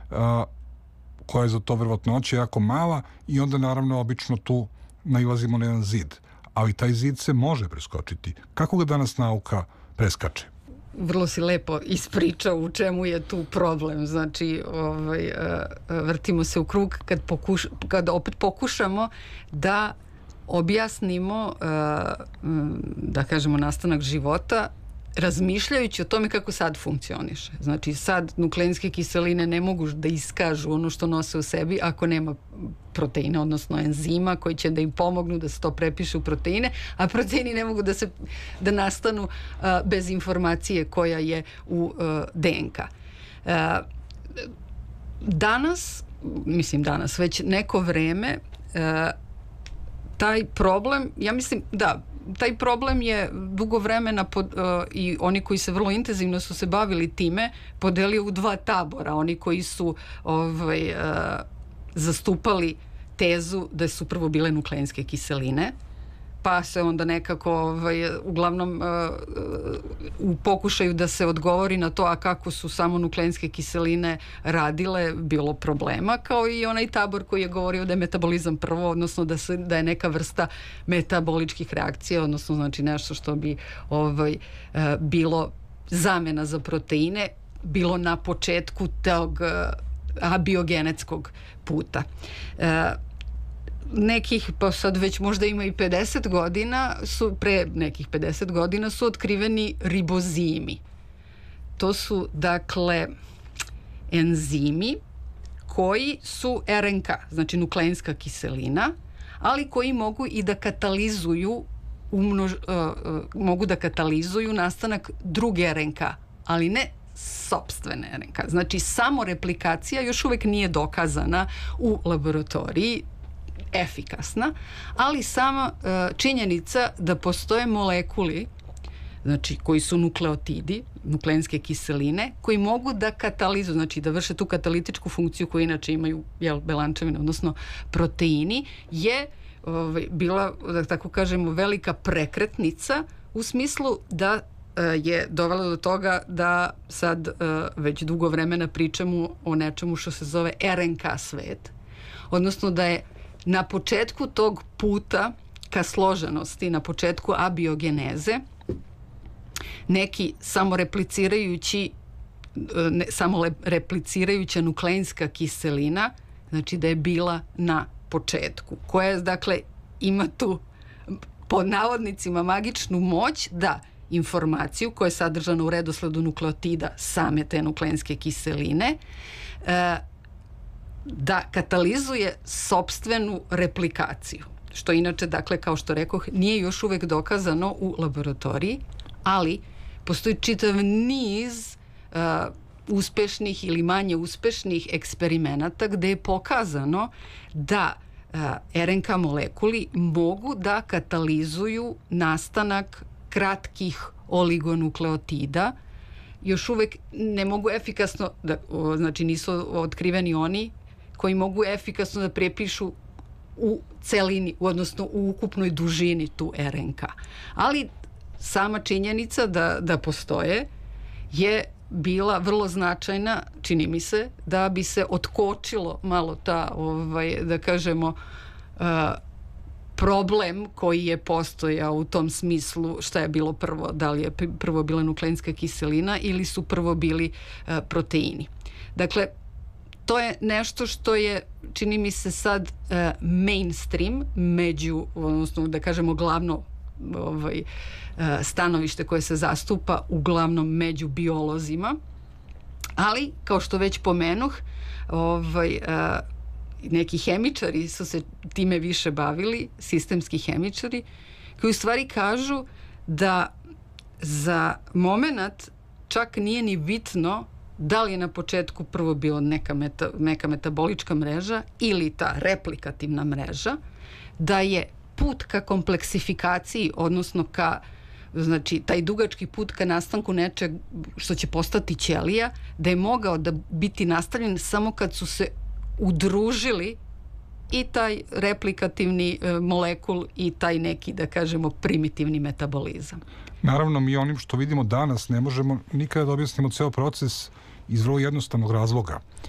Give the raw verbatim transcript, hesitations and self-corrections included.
koja je za to verovatnoća jako mala i onda naravno obično tu nailazimo na jedan zid. Ali taj zid se može preskočiti. Kako ga danas nauka preskače? Vrlo si lepo ispričao u čemu je tu problem. Znači, ovaj, vrtimo se u krug kad, pokuš, kad opet pokušamo da objasnimo, da kažemo, nastanak života razmišljajući o tome kako sad funkcioniše. Znači, sad nukleinske kiseline ne mogu da iskažu ono što nose u sebi ako nema proteina, odnosno enzima koji će da im pomognu da se to prepiše u proteine, a proteini ne mogu da se da nastanu uh, bez informacije koja je u uh, D N K. Uh, danas, mislim danas, već neko vreme uh, taj problem, ja mislim, da, taj problem je dugo vremena pod, uh, i oni koji se vrlo intenzivno su se bavili time podelio u dva tabora. Oni koji su ovaj, uh, zastupali tezu da su prvo bile nukleinske kiseline, pa se onda nekako ovaj, uglavnom uh, u pokušaju da se odgovori na to a kako su samo nukleinske kiseline radile, bilo problema, kao i onaj tabor koji je govorio da je metabolizam prvo, odnosno da, se, da je neka vrsta metaboličkih reakcija, odnosno znači nešto što bi ovaj, uh, bilo zamena za proteine, bilo na početku tog uh, abiogenetskog puta. Uh, nekih, pa sad već možda ima i pedeset godina, su, pre nekih pedeset godina su otkriveni ribozimi. To su, dakle, enzimi koji su R N K, znači nukleinska kiselina, ali koji mogu i da katalizuju umnož, uh, uh, mogu da katalizuju nastanak druge R N K, ali ne sopstvene R N K. Znači, samo replikacija još uvek nije dokazana u laboratoriji, efikasna, ali sama uh, činjenica da postoje molekuli, znači koji su nukleotidi, nukleinske kiseline, koji mogu da katalizuju, znači da vrše tu katalitičku funkciju koju inače imaju jel, belančevine, odnosno proteini, je ovaj, bila, da tako kažemo, velika prekretnica u smislu da uh, je dovela do toga da sad uh, već dugo vremena pričamo o nečemu što se zove R N K svet, odnosno da je na početku tog puta ka složenosti, na početku abiogeneze, neki samoreplicirajući, ne, samoreplicirajuća nukleinska kiselina, znači da je bila na početku, koja, dakle, ima tu pod navodnicima magičnu moć da informaciju koja je sadržana u redosledu nukleotida same te nukleinske kiseline e, da katalizuje sopstvenu replikaciju. Što inače, dakle, kao što rekoh, nije još uvek dokazano u laboratoriji, ali postoji čitav niz uh, uspešnih ili manje uspešnih eksperimenata gde je pokazano da uh, R N K molekuli mogu da katalizuju nastanak kratkih oligonukleotida. Još uvek ne mogu efikasno, da, o, znači nisu otkriveni oni koji mogu efikasno da prepišu u celini, odnosno u ukupnoj dužini tu R N K. Ali sama činjenica da, da postoje je bila vrlo značajna, čini mi se, da bi se otkočilo malo ta, ovaj, da kažemo, uh, problem koji je postojao u tom smislu šta je bilo prvo, da li je prvo bila nukleinska kiselina ili su prvo bili uh, proteini. Dakle, to je nešto što je, čini mi se sad, uh, mainstream među, odnosno da kažemo glavno ovaj, uh, stanovište koje se zastupa uglavnom među biolozima, ali kao što već pomenuh, ovaj, uh, neki hemičari su se time više bavili, sistemski hemičari, koji u stvari kažu da za moment čak nije ni bitno da li je na početku prvo bila neka, meta, neka metabolička mreža ili ta replikativna mreža, da je put ka kompleksifikaciji, odnosno ka, znači, taj dugački put ka nastanku nečeg što će postati ćelija, da je mogao da biti nastavljen samo kad su se udružili i taj replikativni e, molekul i taj neki, da kažemo, primitivni metabolizam. Naravno, mi onim što vidimo danas ne možemo nikada da objasnimo ceo proces iz vrlo jednostavnog razloga.